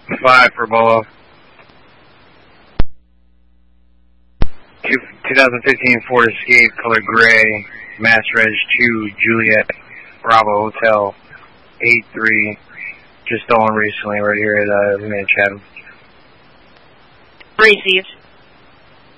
5 for Bolo. 2015 Ford Escape, color gray, Mass Reg 2, Juliet, Bravo Hotel, 83. Just stolen recently right here at Chatham. Received.